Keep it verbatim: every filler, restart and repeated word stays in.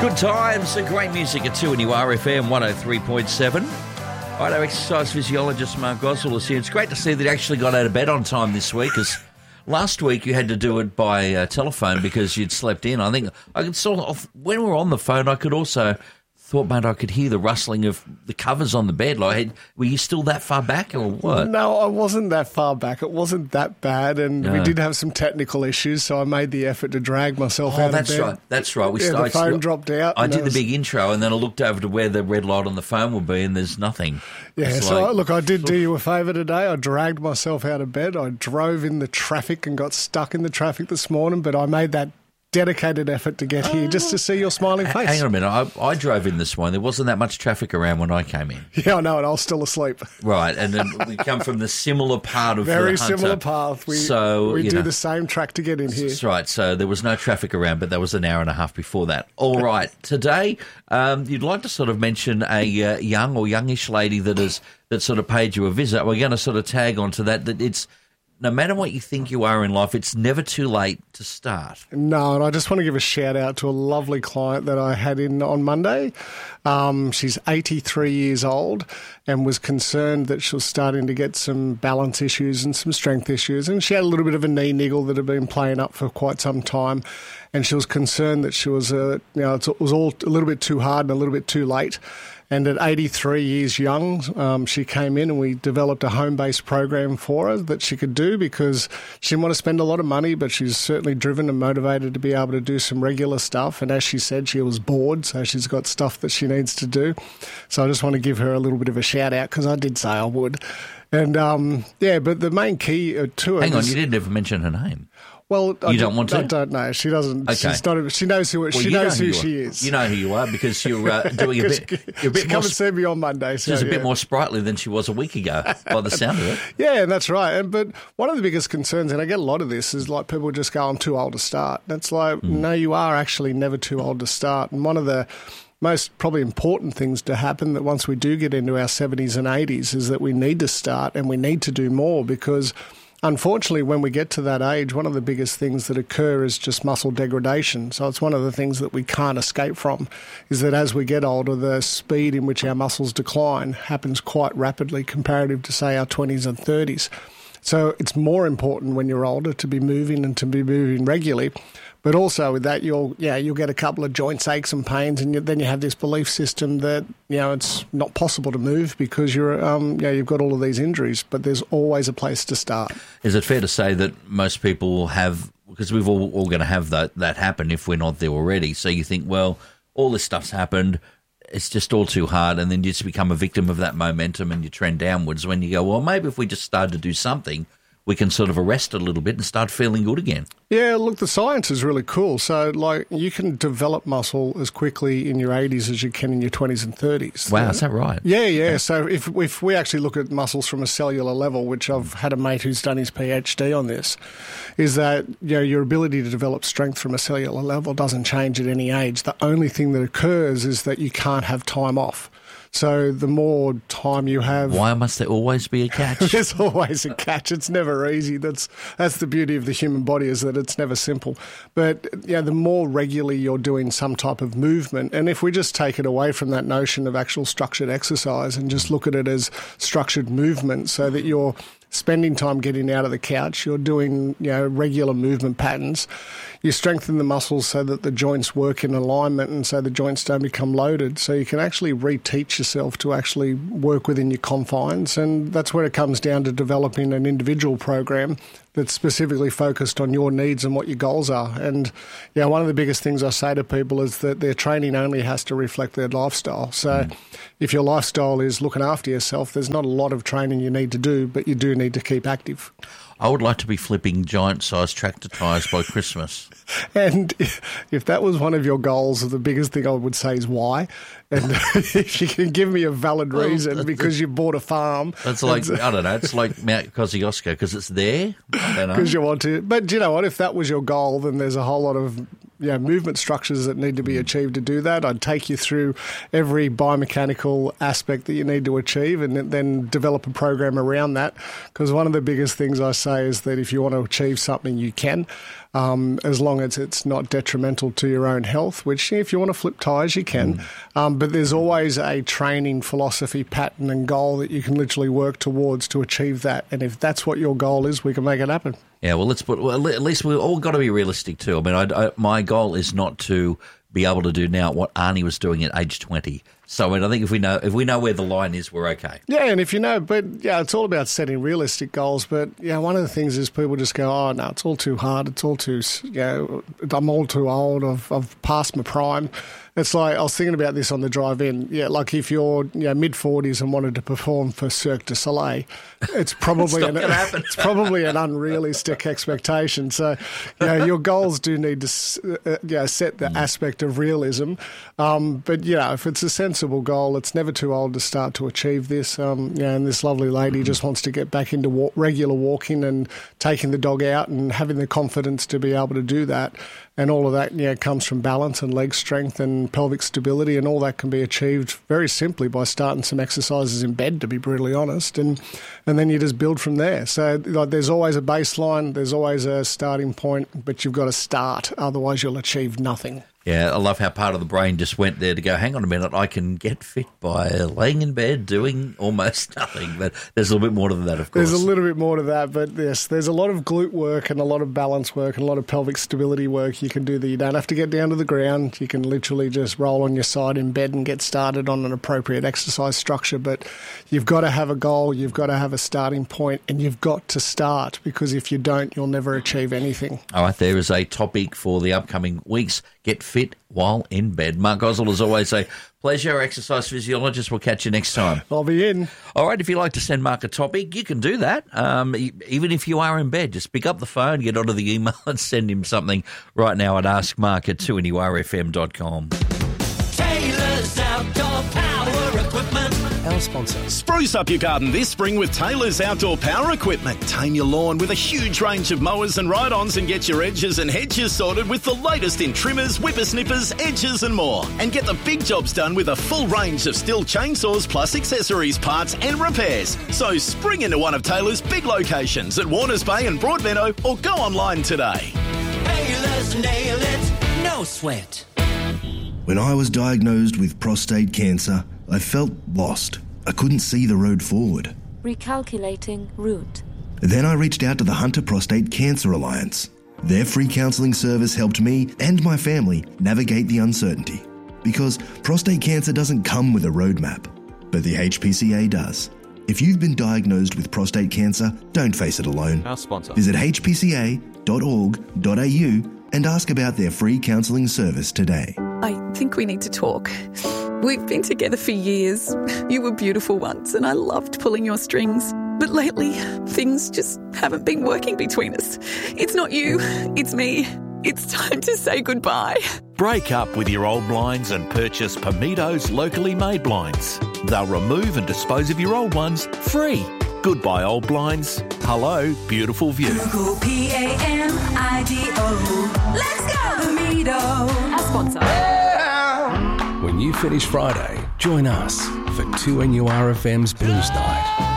Good times and great music at two and you R F M one oh three point seven. All right, our exercise physiologist Mark Oswald is here. It's great to see that you actually got out of bed on time this week, because last week you had to do it by uh, telephone because you'd slept in. I think I could sort of, when we were on the phone, I could also thought, mate, I could hear the rustling of the covers on the bed. Like, were you still that far back or what? No, I wasn't that far back. It wasn't that bad, and No. we did have some technical issues, so I made the effort to drag myself Oh, out that's of bed. right. That's right. We Yeah, the started, phone dropped out. I and did that the was- big intro, and then I looked over to where the red light on the phone would be, and there's nothing. Yeah, It's so like- I- look, I did do you a favour today. I dragged myself out of bed. I drove in the traffic and got stuck in the traffic this morning, but I made that dedicated effort to get here just to see your smiling face. Hang on a minute. I, I drove in this morning. There wasn't that much traffic around when I came in. Yeah, I know, and I was still asleep. Right, and then we come from the similar part of Very the Hunter. similar path. We, so, we you do know, the same track to get in here. That's right. So there was no traffic around, but there was an hour and a half before that. All right. Today, um, you'd like to sort of mention a uh, young or youngish lady that has that sort of paid you a visit. We're going to sort of tag onto that. That it's no matter what you think you are in life, it's never too late to start. No, and I just want to give a shout out to a lovely client that I had in on Monday. Um, she's eighty-three years old and was concerned that she was starting to get some balance issues and some strength issues. And she had a little bit of a knee niggle that had been playing up for quite some time. And she was concerned that she was, uh, you know, it was all a little bit too hard and a little bit too late. And at eighty-three years young, um, she came in and we developed a home-based program for her that she could do, because she didn't want to spend a lot of money, but she's certainly driven and motivated to be able to do some regular stuff. And as she said, she was bored, so she's got stuff that she needs to do. So I just want to give her a little bit of a shout-out, because I did say I would. And, um, yeah, but the main key uh, to it Hang on, is- you didn't ever mention her name. Well, I You don't want to? I don't know. She doesn't. Okay. She's not. She knows who. Well, she you know knows who, you she are. is. You know who you are because you're uh, doing a bit. You're a bit she more. come and see me on Monday. So, She's a bit yeah. more sprightly than she was a week ago, by the sound of it. Yeah, and that's right. And but one of the biggest concerns, and I get a lot of this, is like people just go, "I'm too old to start." That's like, Mm. no, you are actually never too old to start. And one of the most probably important things to happen that once we do get into our seventies and eighties is that we need to start and we need to do more, because unfortunately, when we get to that age, one of the biggest things that occur is just muscle degradation. So it's one of the things that we can't escape from, is that as we get older, the speed in which our muscles decline happens quite rapidly comparative to, say, our twenties and thirties. So it's more important when you're older to be moving and to be moving regularly. But also with that, you'll yeah you'll get a couple of joint aches and pains, and you, then you have this belief system that you know it's not possible to move because you're um yeah you've got all of these injuries. But there's always a place to start. Is it fair to say that most people have, because we've all, all going to have that that happen if we're not there already? So you think, well, all this stuff's happened, it's just all too hard, and then you just become a victim of that momentum and you trend downwards. When you go, well, maybe if we just started to do something, we can sort of arrest it a little bit and start feeling good again. Yeah, look, the science is really cool. So, like, you can develop muscle as quickly in your eighties as you can in your twenties and thirties. Wow, is that right? Yeah, yeah. So if if we actually look at muscles from a cellular level, which I've had a mate who's done his PhD on this, is that you know your ability to develop strength from a cellular level doesn't change at any age. The only thing that occurs is that you can't have time off. So the more time you have... Why must there always be a catch? There's always a catch. It's never easy. That's that's the beauty of the human body, is that it's never simple. But yeah, the more regularly you're doing some type of movement, and if we just take it away from that notion of actual structured exercise and just look at it as structured movement, so that you're spending time getting out of the couch, you're doing you know regular movement patterns, you strengthen the muscles so that the joints work in alignment and so the joints don't become loaded. So you can actually reteach yourself to actually work within your confines, and that's where it comes down to developing an individual program that's specifically focused on your needs and what your goals are. And yeah, one of the biggest things I say to people is that their training only has to reflect their lifestyle. So mm. if your lifestyle is looking after yourself, there's not a lot of training you need to do, but you do need to keep active. I would like to be flipping giant-sized tractor tyres by Christmas. And if that was one of your goals, the biggest thing I would say is why. And if you can give me a valid reason, well, because you bought a farm. It's like, I don't know, it's like Mount Kosciuszko because it's there. I don't know. Because you want to. But do you know what? If that was your goal, then there's a whole lot of you know, movement structures that need to be achieved to do that. I'd take you through every biomechanical aspect that you need to achieve and then develop a program around that. Because one of the biggest things I say say is that if you want to achieve something, you can, um, as long as it's not detrimental to your own health, which if you want to flip tyres, you can. Mm. Um, but there's always a training philosophy, pattern and goal that you can literally work towards to achieve that. And if that's what your goal is, we can make it happen. Yeah, well, let's put. Well, at least we've all got to be realistic too. I mean, I, I, my goal is not to be able to do now what Arnie was doing at age twenty. So, I mean, I think if we know if we know where the line is, we're okay. Yeah, and if you know, but yeah, it's all about setting realistic goals. But yeah, one of the things is people just go, "Oh no, it's all too hard. It's all too, you know, I'm all too old. I've, I've passed my prime." It's like I was thinking about this on the drive in. Yeah, like if you're you know, mid forties and wanted to perform for Cirque du Soleil, it's probably it's, an, it's probably an unrealistic expectation. So, you know, your goals do need to uh, you know, set the mm. aspect of realism. Um, but you know, if it's a sensible goal, it's never too old to start to achieve this. Um, you know, and this lovely lady mm. just wants to get back into walk, regular walking and taking the dog out and having the confidence to be able to do that. And all of that, yeah, comes from balance and leg strength and pelvic stability, and all that can be achieved very simply by starting some exercises in bed, to be brutally honest, and and then you just build from there. So like, there's always a baseline, there's always a starting point, but you've got to start, otherwise you'll achieve nothing. Yeah, I love how part of the brain just went there to go, hang on a minute, I can get fit by laying in bed doing almost nothing. But there's a little bit more to that, of course. There's a little bit more to that, but yes, there's a lot of glute work and a lot of balance work and a lot of pelvic stability work you can do that you don't have to get down to the ground. You can literally just roll on your side in bed and get started on an appropriate exercise structure. But you've got to have a goal, you've got to have a starting point, and you've got to start, because if you don't, you'll never achieve anything. All right, there is a topic for the upcoming weeks. Get fit while in bed. Mark Gosling, as always, a pleasure. Exercise physiologist. We'll catch you next time. I'll be in. All right, if you'd like to send Mark a topic, you can do that. Um, even if you are in bed, just pick up the phone, get onto the email and send him something right now at ask mark at two N U R F M dot com. Taylor's Outdoor Power Equipment. Our sponsor. Spruce up your garden this spring with Taylor's Outdoor Power Equipment. Tame your lawn with a huge range of mowers and ride-ons, and get your edges and hedges sorted with the latest in trimmers, whippersnippers, edges and more. And get the big jobs done with a full range of Stihl chainsaws plus accessories, parts and repairs. So spring into one of Taylor's big locations at Warners Bay and Broadmeadow, or go online today. Taylor's nail it, no sweat. When I was diagnosed with prostate cancer, I felt lost. I couldn't see the road forward. Recalculating route. Then I reached out to the Hunter Prostate Cancer Alliance. Their free counselling service helped me and my family navigate the uncertainty. Because prostate cancer doesn't come with a roadmap, but the H P C A does. If you've been diagnosed with prostate cancer, don't face it alone. Our sponsor. Visit h p c a dot org dot a u and ask about their free counselling service today. I think we need to talk. We've been together for years. You were beautiful once and I loved pulling your strings. But lately, things just haven't been working between us. It's not you, it's me. It's time to say goodbye. Break up with your old blinds and purchase Pomito's locally made blinds. They'll remove and dispose of your old ones free. Goodbye, old blinds. Hello, beautiful view. Google P A M I D O. Let's go, Pomito. Our sponsor. When you finish Friday, join us for two N U R F M's Blues Night.